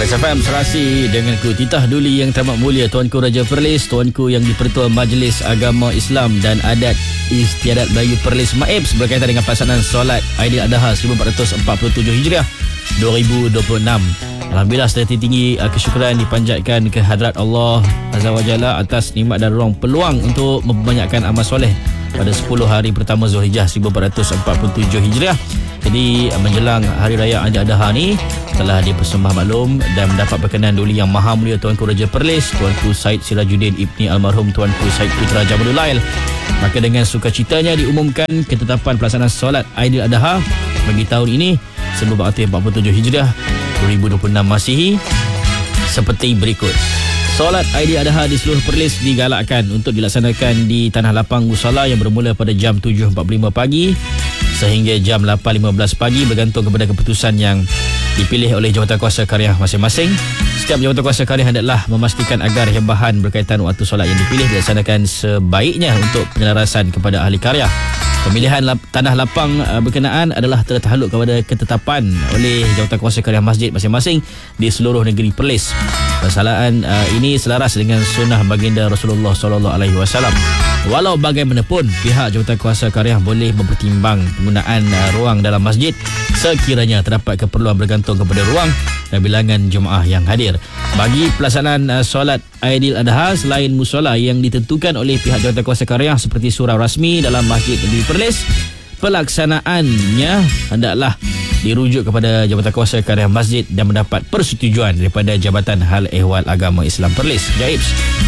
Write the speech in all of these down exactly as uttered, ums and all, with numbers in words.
Perlis F M serasi dengan ku Titah Duli yang teramat mulia Tuanku Raja Perlis, Tuanku yang di-Pertua Majlis Agama Islam dan Adat Istiadat Melayu Perlis MAIPS berkaitan dengan pelaksanaan solat Aidilazha seribu empat ratus empat puluh tujuh Hijriah dua ribu dua puluh enam. Alhamdulillah, setinggi kesyukuran dipanjatkan ke hadrat Allah Azza wa Jalla atas nikmat dan ruang peluang untuk memperbanyakkan amal soleh pada sepuluh hari pertama Zulhijjah seribu empat ratus empat puluh tujuh Hijriah. Jadi menjelang Hari Raya Aidilazha ni telah dipersembah maklum dan mendapat perkenan Duli Yang Maha Mulia Tuanku Raja Perlis, Tuanku Said Sirajuddin Ibni Almarhum Tuanku Said Putra Jamalul Lail. Maka dengan sukacitanya diumumkan ketetapan pelaksanaan solat Aidilazha bagi tahun ini seribu empat ratus empat puluh tujuh Hijriah dua ribu dua puluh enam Masihi seperti berikut. Solat Aidilazha di seluruh Perlis digalakkan untuk dilaksanakan di Tanah Lapang Musalla yang bermula pada jam tujuh empat puluh lima pagi sehingga jam lapan lima belas pagi bergantung kepada keputusan yang dipilih oleh Jawatankuasa Karya masing-masing. Setiap Jawatankuasa Karya hendaklah memastikan agar hembahan berkaitan waktu solat yang dipilih dilaksanakan sebaiknya untuk penyelarasan kepada ahli karya. Pemilihan lap, tanah lapang uh, berkenaan adalah tertakluk kepada ketetapan oleh Jawatankuasa Karya masjid masing-masing di seluruh negeri Perlis. Persalahan uh, ini selaras dengan sunnah baginda Rasulullah sallallahu alaihi wasallam. Walau bagaimanapun, pihak Jawatankuasa Karya boleh mempertimbang penggunaan uh, ruang dalam masjid sekiranya terdapat keperluan bergantung kepada ruang dan bilangan jemaah yang hadir. Bagi pelaksanaan uh, solat Aidilazha selain musola yang ditentukan oleh pihak Jawatankuasa Karya seperti surau rasmi dalam Masjid Negeri Perlis, pelaksanaannya hendaklah dirujuk kepada Jawatankuasa Karya Masjid dan mendapat persetujuan daripada Jabatan Hal Ehwal Agama Islam Perlis, JAIPS.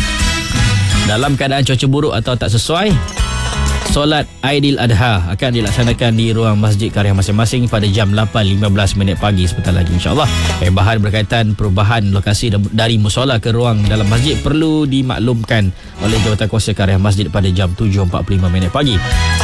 Dalam keadaan cuaca buruk atau tak sesuai, solat Aidilazha akan dilaksanakan di ruang masjid karya masing-masing pada jam lapan lima belas minit pagi sebentar lagi, insyaAllah. Bahan berkaitan perubahan lokasi dari musola ke ruang dalam masjid perlu dimaklumkan oleh Jawatankuasa Karya Masjid pada jam tujuh empat puluh lima minit pagi.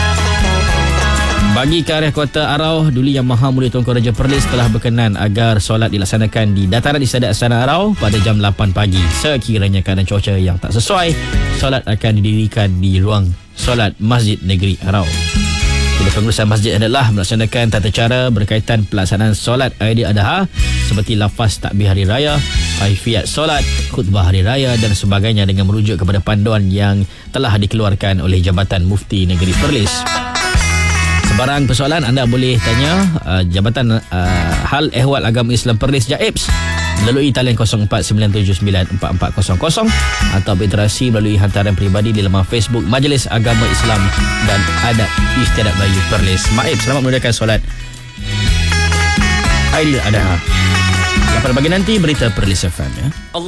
Bagi Karya Kota Arau, Duli Yang Maha Mulia Tuanku Raja Perlis telah berkenan agar solat dilaksanakan di Dataran Istiadat Astana Arau pada jam lapan pagi. Sekiranya keadaan cuaca yang tak sesuai, solat akan didirikan di ruang solat Masjid Negeri Arau. Pengurusan masjid adalah melaksanakan tata cara berkaitan pelaksanaan solat Aidilazha seperti lafaz takbir hari raya, kaifiat solat, khutbah hari raya dan sebagainya dengan merujuk kepada panduan yang telah dikeluarkan oleh Jabatan Mufti Negeri Perlis. Sebarang persoalan anda boleh tanya uh, Jabatan uh, Hal Ehwal Agama Islam Perlis, JAIPS, melalui talian kosong empat sembilan tujuh sembilan empat empat kosong kosong atau berinteraksi melalui hantaran peribadi di laman Facebook Majlis Agama Islam dan Adat Istiadat Melayu Perlis MAIPS. Selamat menunaikan solat Aidilazha. Pada pagi nanti berita Perlis F M ya.